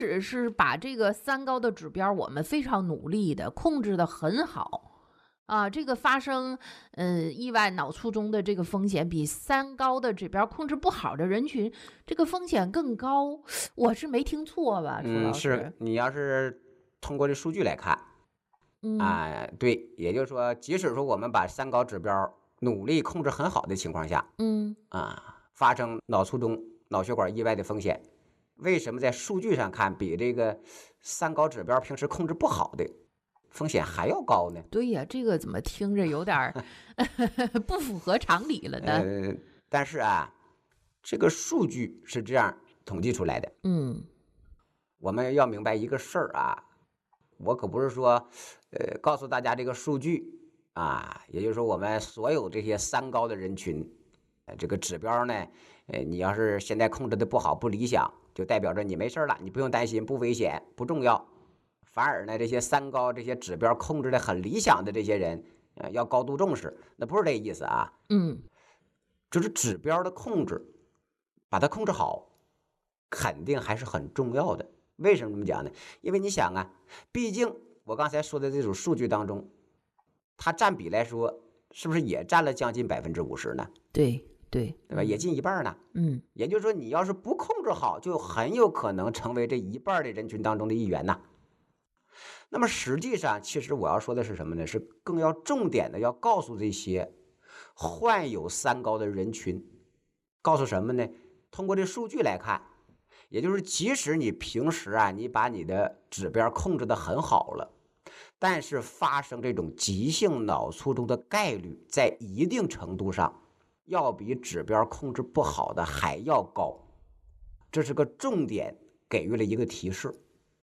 只是把这个三高的指标，我们非常努力的控制的很好啊，这个发生意外脑卒中的这个风险比三高的指标控制不好的人群，这个风险更高。我是没听错吧，楚老师？ 是你要是通过这数据来看啊，对，也就是说，即使说我们把三高指标努力控制很好的情况下，发生脑卒中、脑血管意外的风险，为什么在数据上看比这个三高指标平时控制不好的风险还要高呢？ 对呀，这个怎么听着有点不符合常理了呢？ 但是啊，这个数据是这样统计出来的。我们要明白一个事儿啊，我可不是说，告诉大家这个数据啊，也就是说我们所有这些三高的人群，这个指标呢，你要是现在控制的不好、不理想，就代表着你没事了，你不用担心，不危险，不重要。反而呢，这些三高这些指标控制的很理想的这些人，要高度重视，那不是这个意思啊。就是指标的控制，把它控制好，肯定还是很重要的。为什么这么讲呢？因为你想啊，毕竟我刚才说的这组数据当中，它占比来说，是不是也占了将近50%呢？ 对吧？也近一半呢。也就是说，你要是不控制好，就很有可能成为这一半的人群当中的一员呐。那么实际上，其实我要说的是什么呢？是更要重点的要告诉这些患有三高的人群，告诉什么呢？通过这数据来看，也就是即使你平时啊，你把你的指标控制得很好了，但是发生这种急性脑卒中的概率，在一定程度上要比指标控制不好的还要高。这是个重点，给予了一个提示。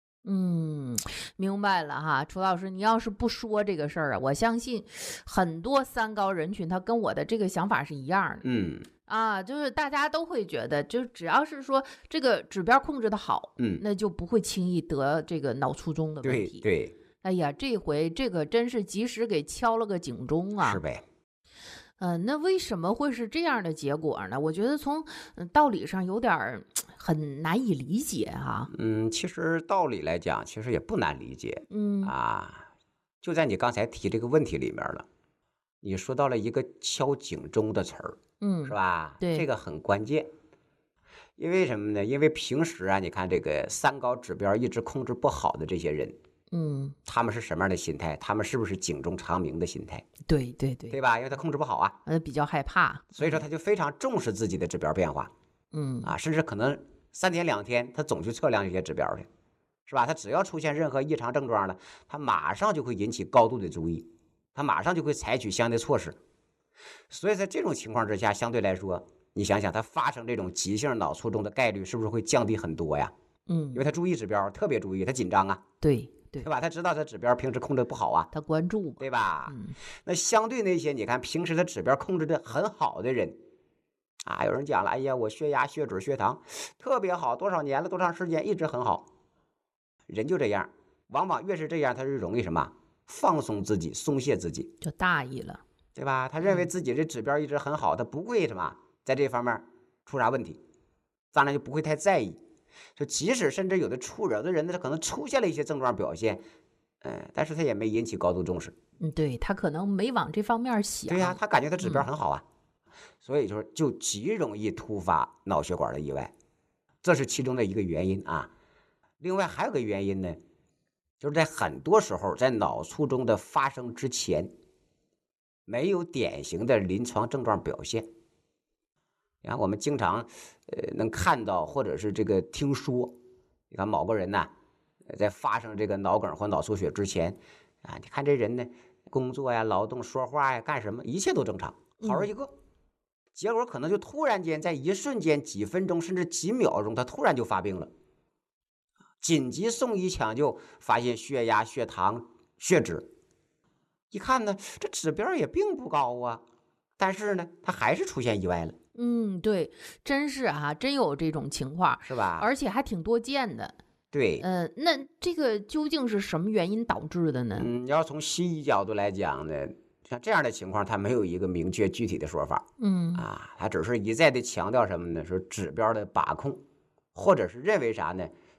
明白了哈，楚老师，你要是不说这个事儿啊，我相信很多三高人群他跟我的这个想法是一样的。就是大家都会觉得，就只要是说这个指标控制的好，那就不会轻易得这个脑卒中的问题。 对， 哎呀，这回这个真是及时给敲了个警钟啊！ 是呗。 那为什么会是这样的结果呢？我觉得从道理上有点很难以理解哈。 其实道理来讲，其实也不难理解。就在你刚才提这个问题里面了，你说到了一个敲警钟的词儿，是吧？ 对， 这个很关键。因为什么呢？因为平时啊，你看这个三高指标一直控制不好的这些人，他们是什么样的心态？他们是不是警钟长鸣的心态？ 对吧？因为他控制不好啊， 比较害怕， 所以说他就非常重视自己的指标变化，甚至可能3天2天他总去测量这些指标去，是吧？他只要出现任何异常症状了，他马上就会引起高度的注意，他马上就会采取相应的措施。所以在这种情况之下，相对来说，你想想，他发生这种急性脑卒中的概率是不是会降低很多呀？因为他注意指标，特别注意，他紧张啊，对吧？他知道他指标平时控制不好啊， 他关注， 对吧？那相对那些你看平时他指标控制的很好的人啊，有人讲了，哎呀，我血压、血脂、血糖特别好，多少年了，多长时间一直很好，人就这样，往往越是这样，他是容易什么？放松自己，松懈自己， 就大意了， 对吧？他认为自己这指标一直很好，他不会什么在这方面出啥问题，当然就不会太在意。就即使甚至有的人呢，他可能出现了一些症状表现，但是他也没引起高度重视。 对，他可能没往这方面想。 对呀，他感觉他指标很好啊，所以就极容易突发脑血管的意外，这是其中的一个原因啊。另外还有个原因呢，就是在很多时候，在脑卒中的发生之前，没有典型的临床症状表现。然后我们经常能看到或者是这个听说，你看某个人呢，在发生这个脑梗或脑出血之前啊，你看这人呢，工作呀、劳动、说话呀、干什么，一切都正常，好好一个。结果可能就突然间在一瞬间、几分钟甚至几秒钟，他突然就发病了，紧急送医抢救，发现血压、血糖、血脂，一看呢，这指标也并不高啊，但是呢，他还是出现意外了。 对，真是啊，真有这种情况， 是吧？ 而且还挺多见的。 对， 那这个究竟是什么原因导致的呢？ 要从西医角度来讲呢，像这样的情况，它没有一个明确具体的说法。它只是一再的强调什么呢？说指标的把控，或者是认为啥呢？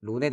颅内